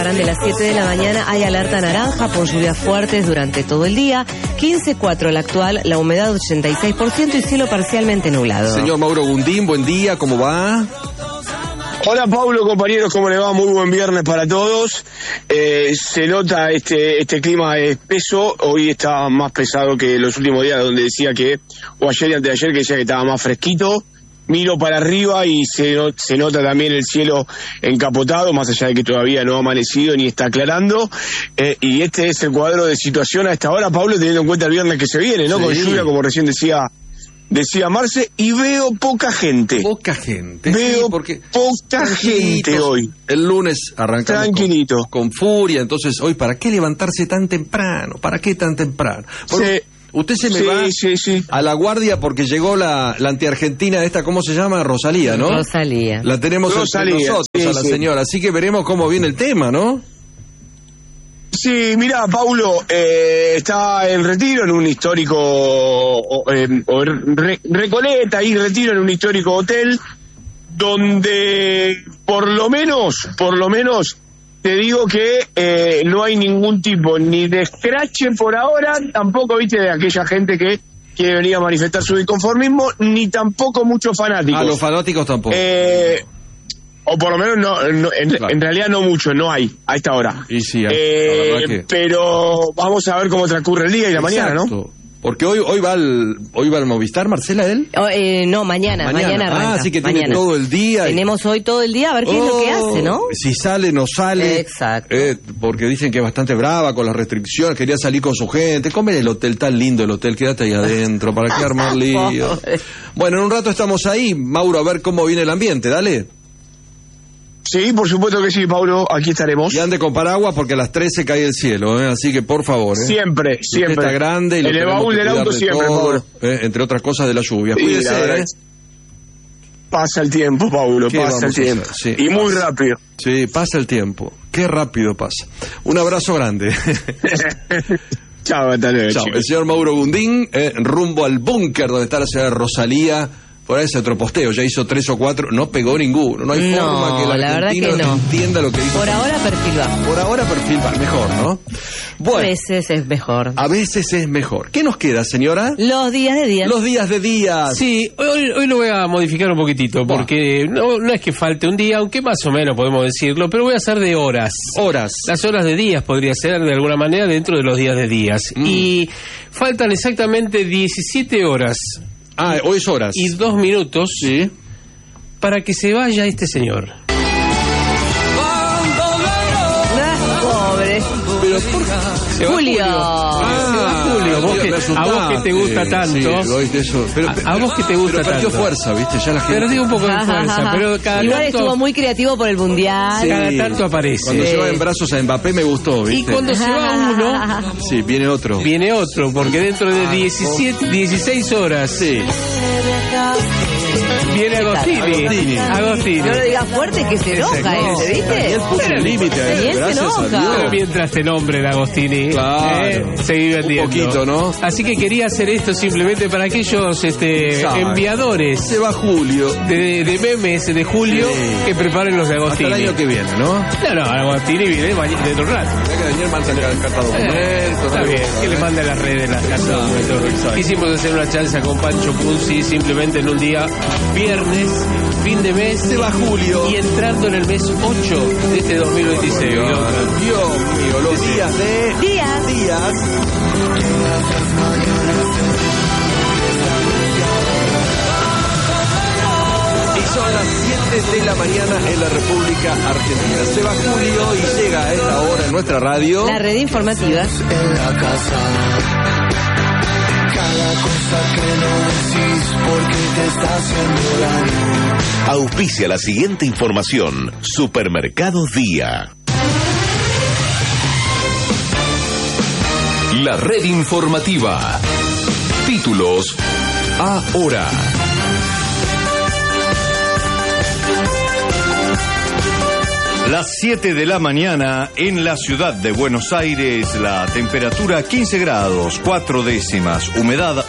Grande, las 7 de la mañana, hay alerta naranja por lluvias fuertes durante todo el día. 15.4 la actual, la humedad 86% y cielo parcialmente nublado. Señor Mauro Gundín, buen día, ¿cómo va? Hola Pablo, compañeros, ¿cómo le va? Muy buen viernes para todos. Se nota este clima espeso, hoy está más pesado que los últimos días donde decía que, o ayer y antes de ayer que decía que estaba más fresquito. Miro para arriba y se nota también el cielo encapotado, más allá de que todavía no ha amanecido ni está aclarando. Y este es el cuadro de situación a esta hora, Pablo, teniendo en cuenta el viernes que se viene, ¿no? Sí. Con lluvia, como recién decía Marce, y veo poca gente. Poca gente. Veo sí, porque poca gente hoy. El lunes arrancamos tranquilito. Con furia, entonces hoy, ¿para qué levantarse tan temprano? ¿Para qué tan temprano? Sí. Usted se me va a la guardia porque llegó la antiargentina esta, ¿cómo se llama? Rosalía, ¿no? Rosalía. La tenemos entre nosotros a la señora, así que veremos cómo viene el tema, ¿no? Sí, mira, Paulo, está en retiro en un histórico, Recoleta y retiro en un histórico hotel, donde por lo menos, te digo que no hay ningún tipo ni de escrache por ahora, tampoco, viste, de aquella gente que quiere venir a manifestar su inconformismo, ni tampoco muchos fanáticos. A los fanáticos tampoco. O por lo menos claro. En realidad no mucho, no hay a esta hora. Y sí, pero vamos a ver cómo transcurre el día y la mañana, ¿no? Porque hoy va al Movistar, Marcela, él. No, mañana arranca. Así que tiene todo el día. Tenemos hoy todo el día a ver qué es lo que hace, ¿no? Si sale, no sale. Exacto. Porque dicen que es bastante brava con las restricciones, quería salir con su gente. Come en el hotel, tan lindo el hotel, quédate ahí adentro, ¿para qué armar lío? Bueno, en un rato estamos ahí, Mauro, a ver cómo viene el ambiente, dale. Sí, por supuesto que sí, Paulo, aquí estaremos. Y ande con paraguas porque a las 13 cae el cielo, así que por favor. Siempre. Usted está grande y en el baúl del auto siempre, Paulo. Entre otras cosas de la lluvia. Cuídese, Pasa el tiempo, Paulo, pasa el tiempo. Sí, y muy rápido. Sí, pasa el tiempo. Qué rápido pasa. Un abrazo grande. Chao, hasta luego. Chao. El señor Mauro Gundín, rumbo al búnker donde está la señora Rosalía. Por ahí ese otro posteo, ya hizo 3 o 4, no pegó ninguno. No hay forma que la argentina entienda lo que dice. Por ahora perfil bajo. Por ahora perfil bajo, mejor, ¿no? Bueno, a veces es mejor. A veces es mejor. ¿Qué nos queda, señora? Los días de días. Los días de días. Sí, hoy lo voy a modificar un poquitito, porque no es que falte un día, aunque más o menos podemos decirlo, pero voy a hacer de horas. Horas. Las horas de días podría ser de alguna manera dentro de los días de días. Y faltan exactamente 17 horas. Hoy es horas. Y 2 minutos para que se vaya este señor. Pobre. Pero ¿por qué? Julio. Julio, a vos que te gusta tanto. A vos que te gusta tanto. Perdió fuerza, ¿viste? Ya la gente. Perdió un poco de fuerza, pero cada igual tanto estuvo muy creativo por el mundial. Cada tanto aparece. Cuando lleva en brazos a Mbappé me gustó, ¿viste? Y cuando se va uno, sí, viene otro. Viene otro, porque dentro de 16 horas. Viene Agostini. No lo digas fuerte que se enoja ese, ¿viste? Él puso un límite, gracias a Dios. Pero mientras te nombren Agostini, seguí vendiendo. Un poquito, ¿no? Así que quería hacer esto simplemente para aquellos enviadores. Se va Julio. De memes de Julio que preparen los de Agostini. Hasta el año que viene, ¿no? No, Agostini viene dentro de un rato. Ya que Daniel manda carta documentos. Está bien, que le manda a las redes las cartas documentos. Quisimos hacer una chanza con Pancho Punzi simplemente en un día viernes, fin de mes. Se va Julio. Y entrando en el mes 8 de este 2026. Dios mío, los días de... Días. Y son las 7 de la mañana en la República Argentina. Se va Julio y llega a esta hora en nuestra radio. La red informativa. En la casa. Cada cosa que no decís porque te está haciendo daño. Auspicia la siguiente información. Supermercado Día. La red informativa. Títulos ahora. Las 7 de la mañana en la ciudad de Buenos Aires, la temperatura 15 grados, 4 décimas, humedad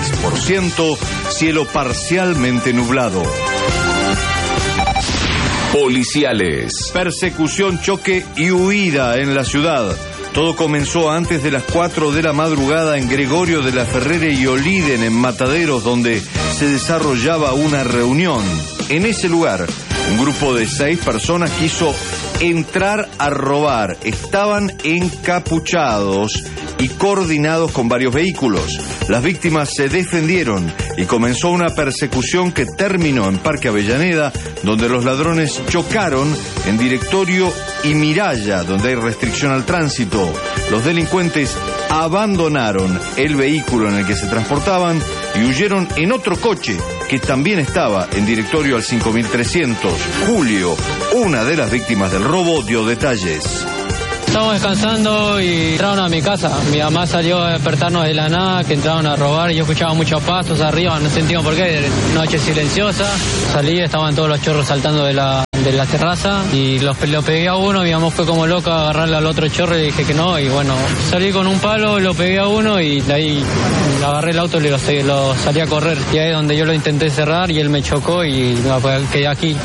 86%, cielo parcialmente nublado. policiales. Persecución, choque y huida en la ciudad. Todo comenzó antes de las 4 de la madrugada en Gregorio de la Ferrere y Oliden, en Mataderos, donde se desarrollaba una reunión. En ese lugar, un grupo de 6 personas quiso entrar a robar. Estaban encapuchados y coordinados con varios vehículos. Las víctimas se defendieron y comenzó una persecución que terminó en Parque Avellaneda, donde los ladrones chocaron en Directorio y Miraya, donde hay restricción al tránsito. Los delincuentes abandonaron el vehículo en el que se transportaban y huyeron en otro coche que también estaba en Directorio al 5300. Julio, una de las víctimas del robo, dio detalles. Estábamos descansando y entraron a mi casa. Mi mamá salió a despertarnos de la nada, que entraron a robar y yo escuchaba muchos pasos arriba, no sentimos por qué, noche silenciosa. Salí, estaban todos los chorros saltando de la terraza y lo pegué a uno. Mi mamá fue como loca a agarrarle al otro chorro y le dije que no, y bueno, salí con un palo, lo pegué a uno y de ahí agarré el auto y lo salí a correr. Y ahí es donde yo lo intenté cerrar y él me chocó y quedé aquí.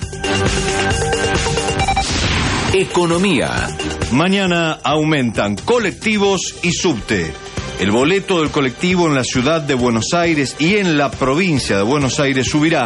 Economía. Mañana aumentan colectivos y subte. El boleto del colectivo en la ciudad de Buenos Aires y en la provincia de Buenos Aires subirá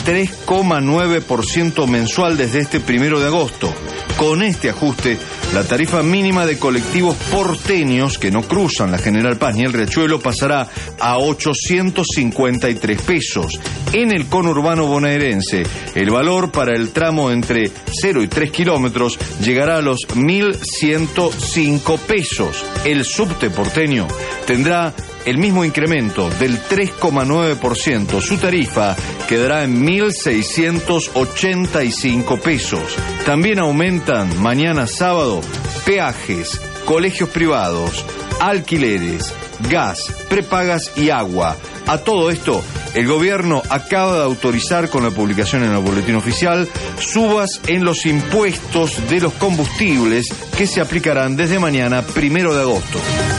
3,9% mensual desde este 1 de agosto. Con este ajuste, la tarifa mínima de colectivos porteños que no cruzan la General Paz ni el Riachuelo pasará a 853 pesos. En el conurbano bonaerense, el valor para el tramo entre 0 y 3 kilómetros llegará a los 1.105 pesos. El subte porteño tendrá el mismo incremento del 3,9%. Su tarifa quedará en 1.685 pesos. También aumentan mañana sábado peajes, colegios privados, alquileres, gas, prepagas y agua. A todo esto, el gobierno acaba de autorizar con la publicación en el boletín oficial subas en los impuestos de los combustibles que se aplicarán desde mañana 1 de agosto.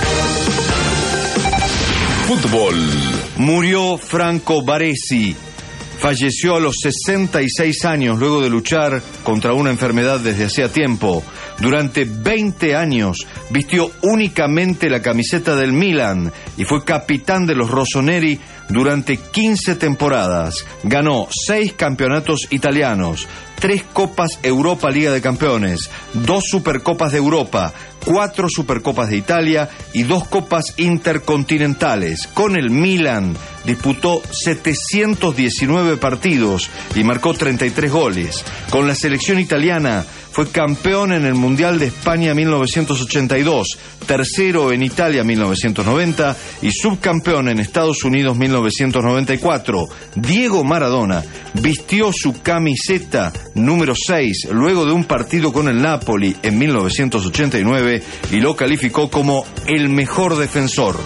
Fútbol. Murió Franco Baresi. Falleció a los 66 años luego de luchar contra una enfermedad desde hacía tiempo. Durante 20 años vistió únicamente la camiseta del Milan y fue capitán de los Rossoneri durante 15 temporadas. Ganó 6 campeonatos italianos, 3 Copas Europa Liga de Campeones, 2 Supercopas de Europa, 4 Supercopas de Italia y 2 Copas Intercontinentales. Con el Milan disputó 719 partidos y marcó 33 goles. Con la selección italiana fue campeón en el Mundial de España 1982, tercero en Italia 1990 y subcampeón en Estados Unidos 1994. Diego Maradona vistió su camiseta número 6 luego de un partido con el Napoli en 1989 y lo calificó como el mejor defensor.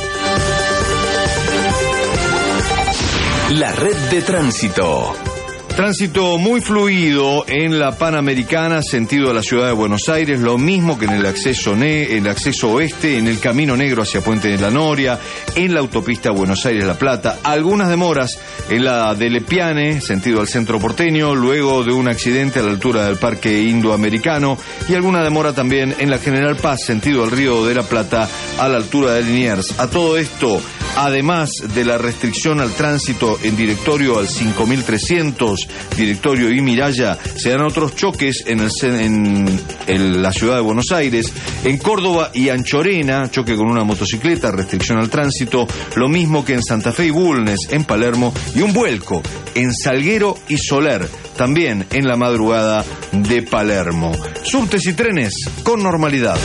La red de tránsito. Tránsito muy fluido en la Panamericana, sentido a la ciudad de Buenos Aires, lo mismo que en el acceso oeste, en el Camino Negro hacia Puente de la Noria, en la autopista Buenos Aires-La Plata. Algunas demoras en la de Lepiane, sentido al centro porteño, luego de un accidente a la altura del Parque Indoamericano, y alguna demora también en la General Paz, sentido al Río de la Plata, a la altura de Liniers. A todo esto, además de la restricción al tránsito en Directorio al 5300, Directorio y Miraya, se dan otros choques en la ciudad de Buenos Aires. En Córdoba y Anchorena, choque con una motocicleta, restricción al tránsito, lo mismo que en Santa Fe y Bulnes, en Palermo, y un vuelco en Salguero y Soler, también en la madrugada de Palermo. Subtes y trenes con normalidad.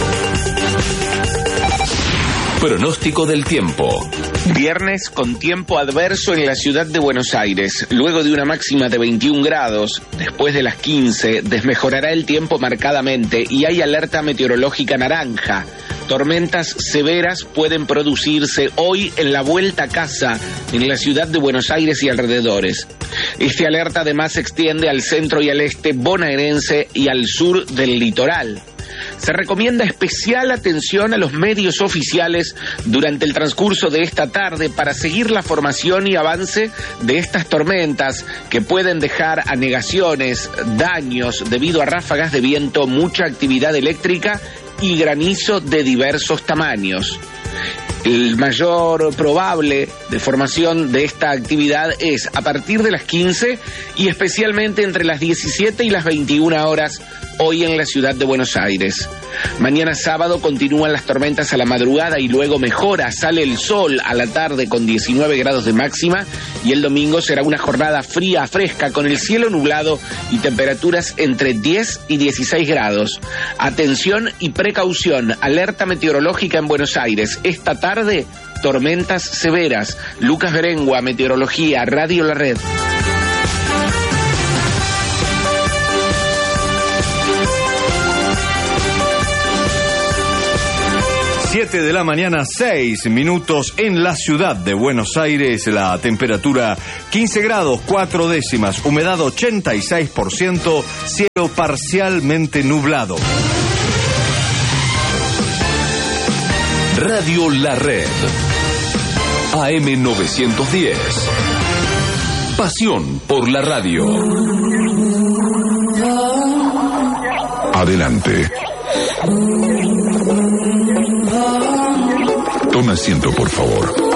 Pronóstico del tiempo. Viernes con tiempo adverso en la ciudad de Buenos Aires. Luego de una máxima de 21 grados, después de las 15, desmejorará el tiempo marcadamente y hay alerta meteorológica naranja. Tormentas severas pueden producirse hoy en la vuelta a casa en la ciudad de Buenos Aires y alrededores. Este alerta además se extiende al centro y al este bonaerense y al sur del litoral. Se recomienda especial atención a los medios oficiales durante el transcurso de esta tarde para seguir la formación y avance de estas tormentas que pueden dejar anegaciones, daños debido a ráfagas de viento, mucha actividad eléctrica y granizo de diversos tamaños. El mayor probable de formación de esta actividad es a partir de las 15 y especialmente entre las 17 y las 21 horas hoy en la ciudad de Buenos Aires. Mañana sábado continúan las tormentas a la madrugada y luego mejora, sale el sol a la tarde con 19 grados de máxima y el domingo será una jornada fría a fresca con el cielo nublado y temperaturas entre 10 y 16 grados. Atención y precaución, alerta meteorológica en Buenos Aires. Esta tarde, tormentas severas. Lucas Berengua, Meteorología, Radio La Red. Siete de la mañana, 6 minutos en la ciudad de Buenos Aires. La temperatura 15 grados 4 décimas, humedad 86%, cielo parcialmente nublado. Radio La Red. AM 910. Pasión por la radio. Adelante. Tome asiento, por favor.